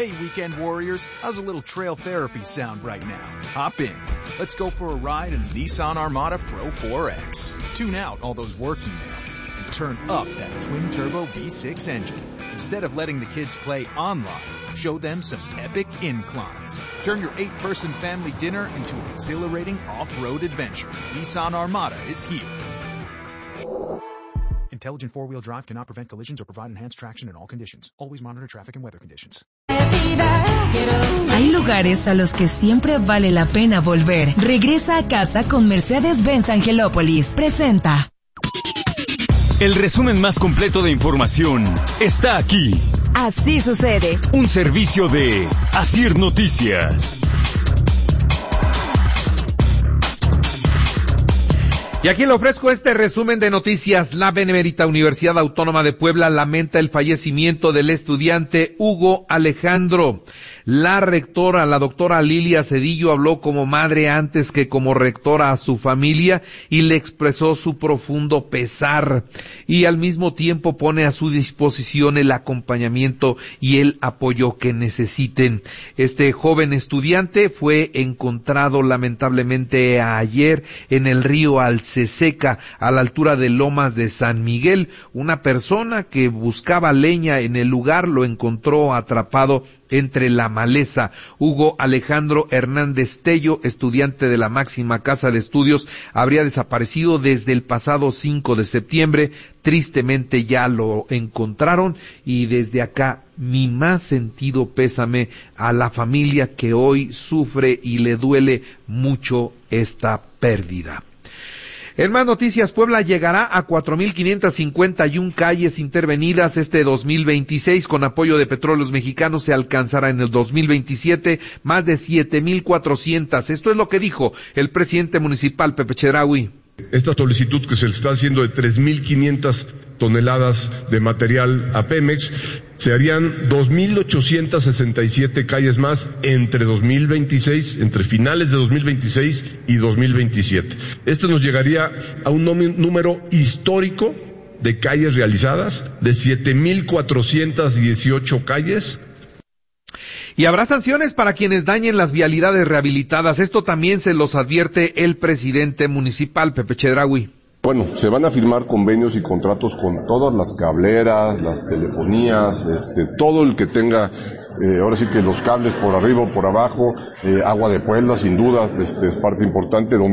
Hey, weekend warriors, how's a little trail therapy sound right now? Hop in. Let's go for a ride in the Nissan Armada Pro 4X. Tune out all those work emails and turn up that twin-turbo V6 engine. Instead of letting the kids play online, show them some epic inclines. Turn your 8-person family dinner into an exhilarating off-road adventure. Nissan Armada is here. Intelligent four-wheel drive cannot prevent collisions or provide enhanced traction in all conditions. Always monitor traffic and weather conditions. Hay lugares a los que siempre vale la pena volver. Regresa a casa con Mercedes-Benz Angelópolis. Presenta. El resumen más completo de información está aquí. Así sucede. Un servicio de Asir Noticias. Y aquí le ofrezco este resumen de noticias. La Benemérita Universidad Autónoma de Puebla lamenta el fallecimiento del estudiante Hugo Alejandro. La rectora, la doctora Lilia Cedillo, habló como madre antes que como rectora a su familia y le expresó su profundo pesar. Y al mismo tiempo pone a su disposición el acompañamiento y el apoyo que necesiten. Este joven estudiante fue encontrado lamentablemente ayer en el río Alceseca, a la altura de Lomas de San Miguel. Una persona que buscaba leña en el lugar lo encontró atrapado entre la maleza. Hugo Alejandro Hernández Tello, estudiante de la máxima casa de estudios, habría desaparecido desde el pasado 5 de septiembre. Tristemente ya lo encontraron y desde acá mi más sentido pésame a la familia que hoy sufre y le duele mucho esta pérdida. En más noticias, Puebla llegará a 4,551 calles intervenidas este 2026. Con apoyo de Petróleos Mexicanos se alcanzará en el 2027 más de 7,400. Esto es lo que dijo el presidente municipal, Pepe Chedraui. Esta solicitud que se le está haciendo de 3,500 toneladas de material a Pemex, se harían 2,867 calles más entre 2026, entre finales de 2026 y 2027. Esto nos llegaría a un número histórico de calles realizadas, de 7,418 calles. Y habrá sanciones para quienes dañen las vialidades rehabilitadas. Esto también se los advierte el presidente municipal, Pepe Chedraui. Bueno, se van a firmar convenios y contratos con todas las cableras, las telefonías, todo el que tenga, ahora sí que los cables por arriba o por abajo, Agua de Puebla sin duda, es parte importante,